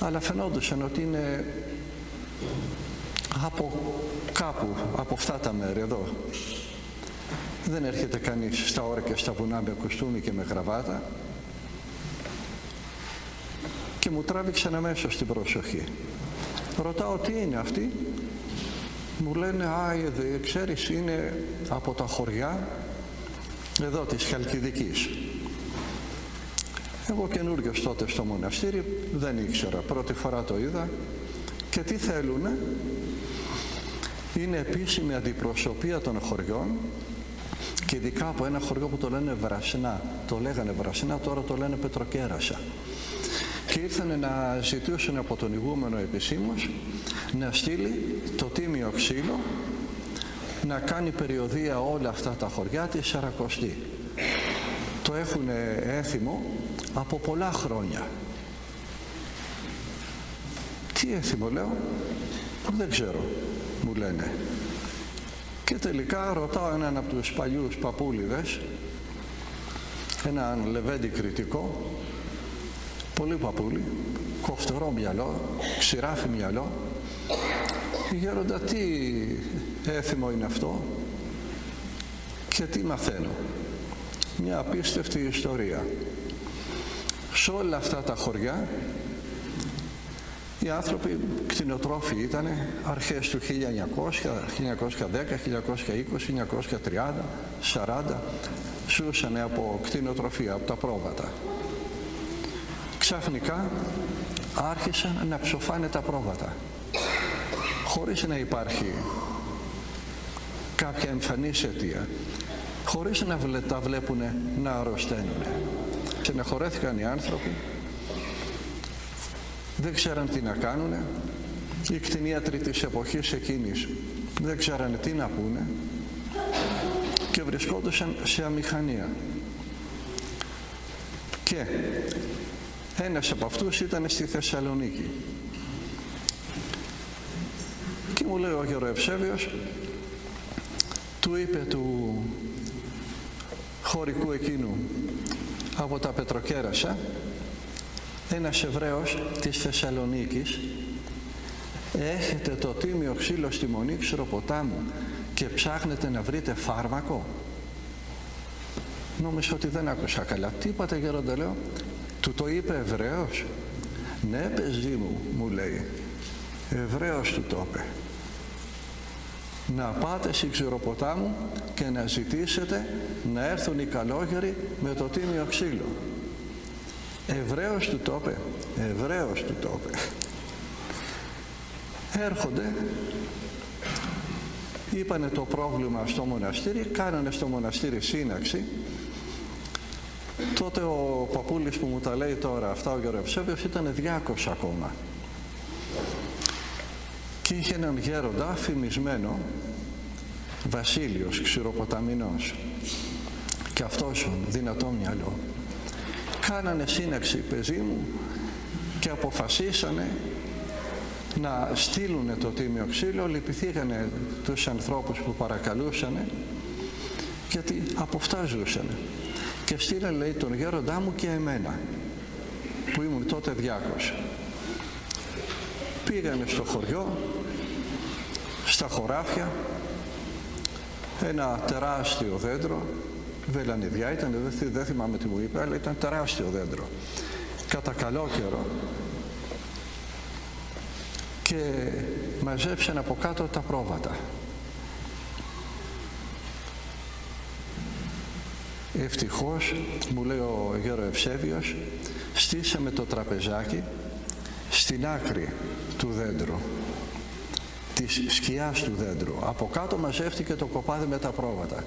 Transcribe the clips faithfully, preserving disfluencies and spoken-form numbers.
αλλά φαινόντουσαν ότι είναι από κάπου, από αυτά τα μέρη εδώ. Δεν έρχεται κανείς στα όρια και στα βουνά με κουστούμι και με γραβάτα. Και μου τράβηξαν αμέσως την προσοχή. Ρωτάω τι είναι αυτοί. Μου λένε, α, ε, ξέρεις, είναι από τα χωριά εδώ της Χαλκιδικής. Εγώ καινούριος τότε στο μοναστήρι, δεν ήξερα, πρώτη φορά το είδα. Και τι θέλουνε? Είναι επίσημη αντιπροσωπεία των χωριών και ειδικά από ένα χωριό που το λένε Βρασινά. Το λέγανε Βρασινά, τώρα το λένε Πετροκέρασα. Και ήρθανε να ζητήσουν από τον ηγούμενο επισήμως να στείλει το τίμιο ξύλο να κάνει περιοδεία όλα αυτά τα χωριά τη Σαρακοστή. Το έχουν έθιμο από πολλά χρόνια. Τι έθιμο λέω? Δεν ξέρω, μου λένε. Και τελικά ρωτάω έναν από τους παλιούς παππούλιδες, έναν λεβέντη κριτικό, πολύ παππούλη, κοφτερό μυαλό, ξηράφι μυαλό. Γέροντα, τι έθιμο είναι αυτό και τι μαθαίνω? Μια απίστευτη ιστορία. Σε όλα αυτά τα χωριά οι άνθρωποι κτηνοτρόφοι ήταν αρχές του χίλια εννιακόσια, χίλια εννιακόσια δέκα, χίλια εννιακόσια είκοσι, χίλια εννιακόσια τριάντα, σαράντα, ζούσαν από κτηνοτροφία, από τα πρόβατα. Ξαφνικά άρχισαν να ψοφάνε τα πρόβατα, χωρίς να υπάρχει κάποια εμφανής αιτία, χωρίς να τα βλέπουν να αρρωσταίνουν. Στεναχωρέθηκαν οι άνθρωποι, δεν ξέραν τι να κάνουν. Οι κτηνίατροι της εποχής εκείνης δεν ξέραν τι να πούνε και βρισκόντουσαν σε αμηχανία. Και ένας από αυτούς ήταν στη Θεσσαλονίκη. Και μου λέει ο Γεροευσέβιος, του είπε του χωρικού εκείνου από τα Πετροκέρασα, ένας Εβραίος της Θεσσαλονίκης, έχετε το τίμιο ξύλο στη Μονή Ξηροποτάμου και ψάχνετε να βρείτε φάρμακο? Νόμιζα ότι δεν άκουσα καλά. Τι είπατε, γέροντα? Λέω, του το είπε Εβραίος? Ναι, παιδί μου, μου λέει, Εβραίος του το είπε. Να πάτε στη Ξηροποτάμου και να ζητήσετε να έρθουν οι καλόγεροι με το τίμιο ξύλο. Εβραίος του το είπε. Εβραίος του το είπε. Έρχονται, είπανε το πρόβλημα στο μοναστήρι, κάνανε στο μοναστήρι σύναξη. Τότε ο παππούλης που μου τα λέει τώρα αυτά, ο Γεροευσέβιος, ήταν διάκος ακόμα. Και είχε έναν γέροντα φημισμένο, Βασίλειος Ξηροποταμινός, και αυτός δυνατό μυαλό. Κάνανε σύναξη, παιδί μου, και αποφασίσανε να στείλουν το τίμιο ξύλο. Λυπηθήκανε τους ανθρώπους που παρακαλούσανε, γιατί από αυτά ζούσανε. Και στείλανε, λέει, τον γέροντά μου και εμένα, που ήμουν τότε διάκος. Πήγανε στο χωριό, στα χωράφια, ένα τεράστιο δέντρο, βελανιδιά ήταν, δεν, δεν θυμάμαι τι μου είπε, αλλά ήταν τεράστιο δέντρο, κατά καλό καιρό, και μαζέψαν από κάτω τα πρόβατα. Ευτυχώς, μου λέει ο Γεροευσέβιος, στήσαμε το τραπεζάκι στην άκρη του δέντρου, της σκιάς του δέντρου. Από κάτω μαζεύτηκε το κοπάδι με τα πρόβατα.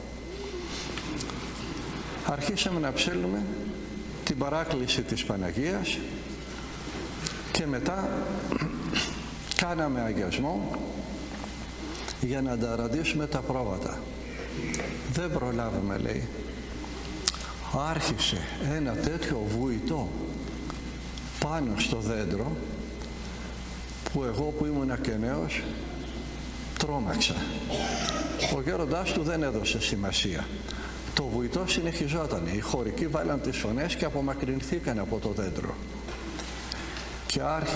Αρχίσαμε να ψέλνουμε την παράκληση της Παναγίας και μετά κάναμε αγιασμό για να ανταραντήσουμε τα πρόβατα. Δεν προλάβαμε, λέει. Άρχισε ένα τέτοιο βουητό πάνω στο δέντρο που εγώ που ήμουν και νέος τρόμαξα. Ο γέροντάς του δεν έδωσε σημασία. Το βουητό συνεχιζόταν. Οι χωρικοί βάλαν τις φωνές και απομακρυνθήκαν από το δέντρο. Και άρχισε